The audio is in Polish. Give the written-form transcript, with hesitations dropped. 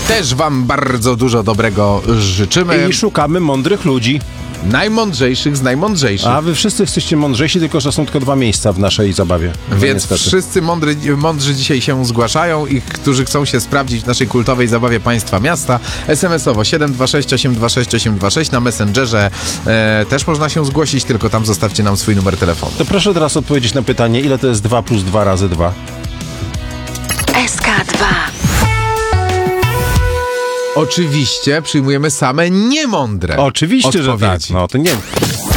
Też wam bardzo dużo dobrego życzymy. I szukamy mądrych ludzi. Najmądrzejszych z najmądrzejszych. A wy wszyscy jesteście mądrzejsi, tylko że są tylko 2 miejsca w naszej zabawie. Więc niestety. wszyscy mądrzy dzisiaj się zgłaszają i którzy chcą się sprawdzić w naszej kultowej zabawie Państwa Miasta. SMS-owo 726 826 826. Na Messengerze też można się zgłosić, tylko tam zostawcie nam swój numer telefonu. To proszę teraz odpowiedzieć na pytanie, ile to jest 2 plus 2 razy 2? SK2. Oczywiście przyjmujemy same niemądre Oczywiście, że tak. odpowiedzi. No to nie.